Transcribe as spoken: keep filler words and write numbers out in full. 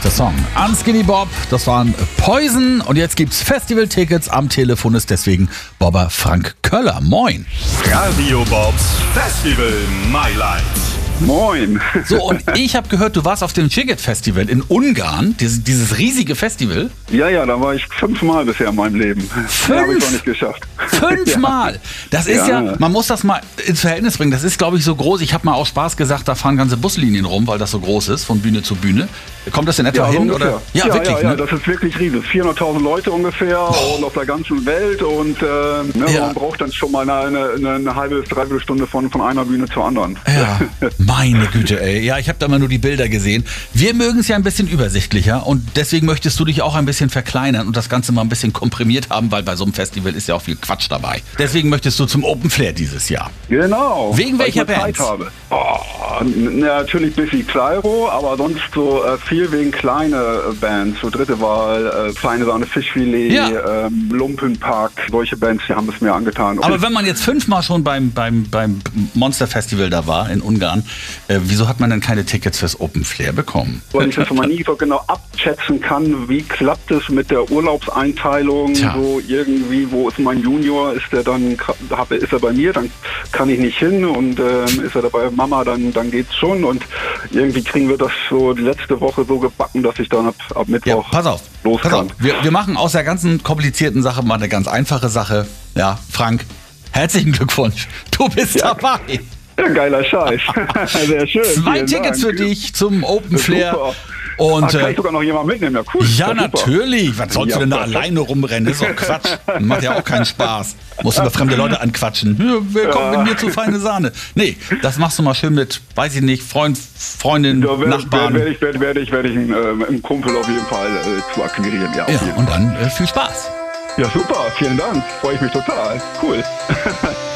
der Song. Unskinny Bob, das waren Poison und jetzt gibt's Festival-Tickets. Am Telefon ist deswegen Bobber Frank Köller. Moin. Radio Bobs Festival My Life. Moin. So, und ich habe gehört, du warst auf dem Sziget-Festival in Ungarn, dieses, dieses riesige Festival. Ja, ja, da war ich fünfmal bisher in meinem Leben. Fünf? Habe ich noch nicht geschafft. Fünfmal! Das ist ja. ja, man muss das mal ins Verhältnis bringen. Das ist, glaube ich, so groß. Ich habe mal aus Spaß gesagt, da fahren ganze Buslinien rum, weil das so groß ist, von Bühne zu Bühne. Kommt das in etwa Ja, hin? ungefähr. Oder? Ja, ja, wirklich. ja, ja, ne? das ist wirklich riesig. vierhunderttausend Leute ungefähr oh. und auf der ganzen Welt. Und äh, ne, Ja. man braucht dann schon mal eine, eine, eine halbe bis dreiviertel Stunde von, von einer Bühne zur anderen. Ja, meine Güte, ey. Ja, ich habe da mal nur die Bilder gesehen. Wir mögen es ja ein bisschen übersichtlicher und deswegen möchtest du dich auch ein bisschen verkleinern und das Ganze mal ein bisschen komprimiert haben, weil bei so einem Festival ist ja auch viel Quatsch dabei. Deswegen möchtest du zum Open Flair dieses Jahr. Genau. Wegen weil ich welcher mal Zeit Band? habe. Oh, n- natürlich ein bisschen Kleiro, aber sonst so äh, viel wegen kleine äh, Bands. So dritte Wahl, äh, Feine Sahne Fischfilet, Ja. ähm, Lumpenpark, solche Bands, die haben es mir angetan. Aber wenn man jetzt fünfmal schon beim, beim, beim Monster Festival da war in Ungarn, äh, wieso hat man denn keine Tickets fürs Open Flair bekommen? Weil ich das mal nie so genau abschätzen kann, wie klappt es mit der Urlaubseinteilung, Tja. so irgendwie, wo ist mein Junior, ist der dann, ist er bei mir, dann kann ich nicht hin und ähm, ist er da bei Mama, dann, dann geht's schon und irgendwie kriegen wir das so die letzte Woche so gebacken, dass ich dann ab, ab Ja, Mittwoch pass auf. los Pass kann. auf. Wir, wir machen aus der ganzen komplizierten Sache mal eine ganz einfache Sache. Ja, Frank, herzlichen Glückwunsch. Du bist Ja. dabei. Ja, geiler Scheiß. Sehr schön. Zwei vielen Tickets Dank. für dich zum Open Flair. Super. Und Ach, kann äh, ich sogar noch jemanden mitnehmen? Ja, cool. ja, super. natürlich. Was sollst Ja, du denn da perfekt. alleine rumrennen? Das ist doch Quatsch. Macht ja auch keinen Spaß. Musst über fremde Leute anquatschen. Ja, wer kommt mit mir zu feine Sahne? Nee, das machst du mal schön mit, weiß ich nicht, Freund, Freundin, Da werde Nachbarn. werd ich, werd, werd ich, werd ich einen, äh, einen Kumpel auf jeden Fall äh, zu akquirieren. Ja, auf Ja, jeden und dann äh, viel Spaß. Ja, super, vielen Dank. Freue ich mich total. Cool.